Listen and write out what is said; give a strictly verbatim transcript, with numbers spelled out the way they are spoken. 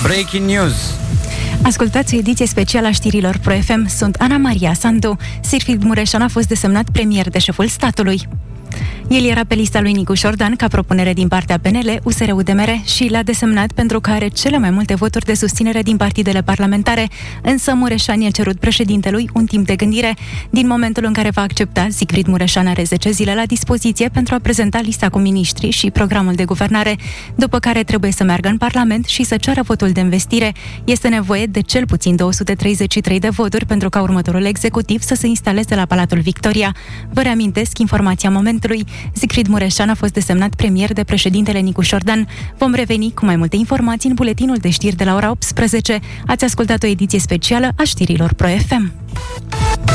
Breaking news. Ascultați o ediție specială a știrilor Pro F M. Sunt Ana Maria Sandu. Sigfrid Mureșan a fost desemnat premier de șeful statului. El era pe lista lui Nicu Șordan ca propunere din partea P N L, U S R U D M R și l-a desemnat pentru că are cele mai multe voturi de susținere din partidele parlamentare, însă Mureșan i-a cerut președintelui un timp de gândire. Din momentul în care va accepta, Sigfrid Mureșan are zece zile la dispoziție pentru a prezenta lista cu miniștri și programul de guvernare, după care trebuie să meargă în Parlament și să ceară votul de învestire. Este nevoie de cel puțin două sute treizeci și trei de voturi pentru ca următorul executiv să se instaleze la Palatul Victoria. Vă reamintesc informația momentului. Sigfrid Mureșan a fost desemnat premier de președintele Nicu Șordan. Vom reveni cu mai multe informații în buletinul de știri de la ora optsprezece. Ați ascultat o ediție specială a știrilor Pro F M.